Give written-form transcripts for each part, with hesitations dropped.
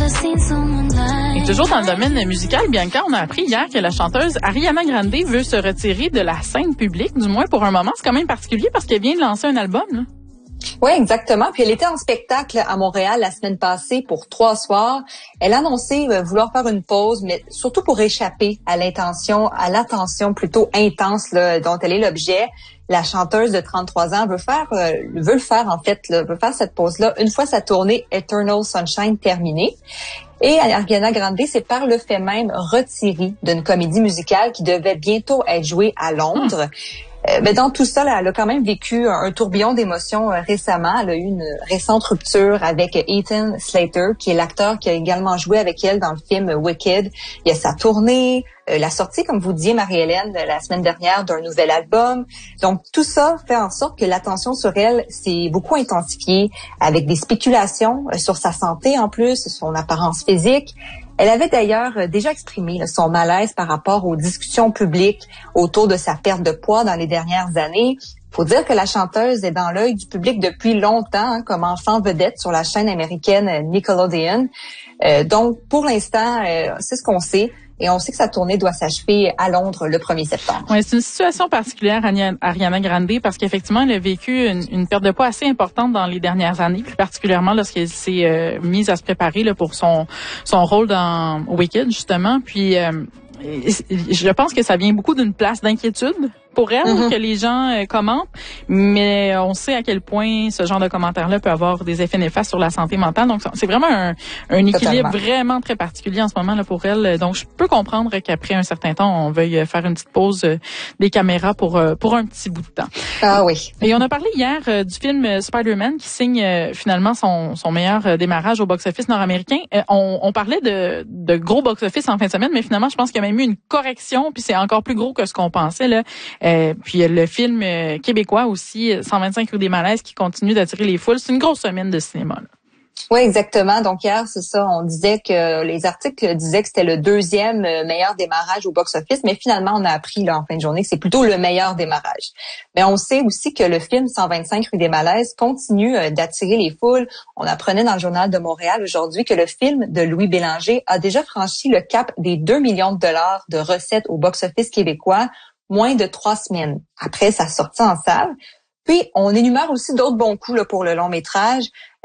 Et toujours dans le domaine musical, Bianca, on a appris hier que la chanteuse Ariana Grande veut se retirer de la scène publique, du moins pour un moment. C'est quand même particulier parce qu'elle vient de lancer un album, là. Oui, exactement. Puis elle était en spectacle à Montréal la semaine passée pour 3 soirs. Elle a annoncé vouloir faire une pause, mais surtout pour échapper à l'attention plutôt intense là, dont elle est l'objet. La chanteuse de 33 ans veut faire cette pause-là une fois sa tournée Eternal Sunshine terminée. Et Ariana Grande s'est par le fait même retirée d'une comédie musicale qui devait bientôt être jouée à Londres. Mais dans tout ça, elle a quand même vécu un tourbillon d'émotions récemment. Elle a eu une récente rupture avec Ethan Slater, qui est l'acteur qui a également joué avec elle dans le film Wicked. Il y a sa tournée, la sortie, comme vous disiez, Marie-Hélène, la semaine dernière, d'un nouvel album. Donc, tout ça fait en sorte que l'attention sur elle s'est beaucoup intensifiée, avec des spéculations sur sa santé en plus, son apparence physique. Elle avait d'ailleurs déjà exprimé son malaise par rapport aux discussions publiques autour de sa perte de poids dans les dernières années. Faut dire que la chanteuse est dans l'œil du public depuis longtemps, comme enfant vedette sur la chaîne américaine Nickelodeon. Donc, pour l'instant, c'est ce qu'on sait. Et on sait que sa tournée doit s'achever à Londres le 1er septembre. Oui, c'est une situation particulière, Ariana Grande, parce qu'effectivement, elle a vécu une perte de poids assez importante dans les dernières années, plus particulièrement lorsqu'elle s'est mise à se préparer là, pour son rôle dans Wicked, justement. Puis, je pense que ça vient beaucoup d'une place d'inquiétude pour elle, que les gens commentent, mais on sait à quel point ce genre de commentaires-là peut avoir des effets néfastes sur la santé mentale. Donc, c'est vraiment un équilibre vraiment très particulier en ce moment là pour elle. Donc, je peux comprendre qu'après un certain temps, on veuille faire une petite pause des caméras pour un petit bout de temps. Ah oui. Et on a parlé hier du film Spider-Man qui signe finalement son meilleur démarrage au box-office nord-américain. On parlait de gros box-office en fin de semaine, mais finalement, je pense qu'il y a même eu une correction, puis c'est encore plus gros que ce qu'on pensait, là. Puis le film québécois aussi, 125 rue des Malaises, qui continue d'attirer les foules. C'est une grosse semaine de cinéma, là. Oui, exactement. Donc hier, c'est ça, on disait que les articles disaient que c'était le deuxième meilleur démarrage au box-office, mais finalement, on a appris là en fin de journée que c'est plutôt le meilleur démarrage. Mais on sait aussi que le film 125 rue des Malaises continue d'attirer les foules. On apprenait dans le Journal de Montréal aujourd'hui que le film de Louis Bélanger a déjà franchi le cap des 2 millions de dollars de recettes au box-office québécois, moins de 3 semaines après sa sortie en salle. Puis, on énumère aussi d'autres bons coups là, pour le long métrage.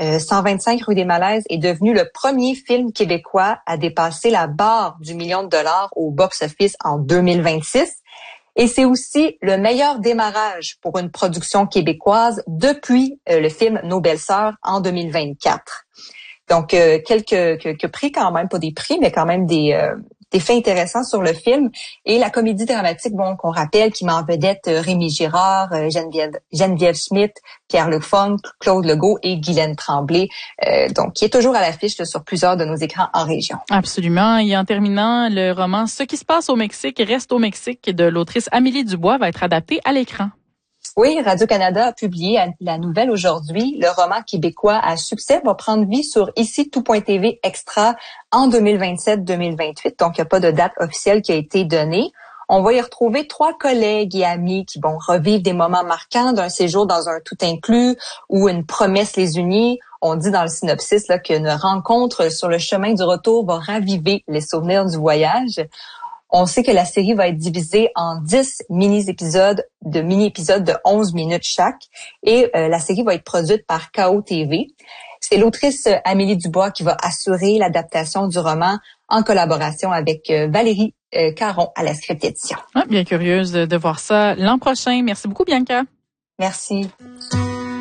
125 rue des Malaises est devenu le premier film québécois à dépasser la barre du million de dollars au box-office en 2026. Et c'est aussi le meilleur démarrage pour une production québécoise depuis le film Nos Belles-Sœurs en 2024. Donc, quelques prix quand même, pas des prix, mais quand même des faits intéressants sur le film. Et la comédie dramatique, qu'on rappelle, qui met en vedette Rémi Girard, Geneviève Schmidt, Pierre-Luc Funk, Claude Legault et Guylaine Tremblay, donc qui est toujours à l'affiche là, sur plusieurs de nos écrans en région. Absolument. Et en terminant, le roman Ce qui se passe au Mexique reste au Mexique de l'autrice Amélie Dubois va être adapté à l'écran. Oui, Radio-Canada a publié la nouvelle aujourd'hui. Le roman québécois à succès va prendre vie sur Ici Tout.tv Extra en 2027-2028. Donc, il n'y a pas de date officielle qui a été donnée. On va y retrouver 3 collègues et amis qui vont revivre des moments marquants d'un séjour dans un tout inclus ou une promesse les unit. On dit dans le synopsis là, qu'une rencontre sur le chemin du retour va raviver les souvenirs du voyage. On sait que la série va être divisée en 10 mini-épisodes de 11 minutes chaque. Et la série va être produite par KO TV. C'est l'autrice Amélie Dubois qui va assurer l'adaptation du roman en collaboration avec Valérie Caron à la script édition. Bien curieuse de voir ça l'an prochain. Merci beaucoup, Bianca. Merci.